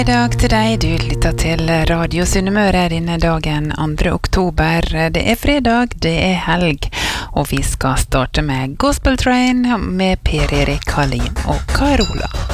I dag til deg, du lytter til Radio Sunnmøre denne dagen 2. oktober. Det fredag, det helg, og vi skal starte med Gospel Train med Per Erik Hallin og Carola.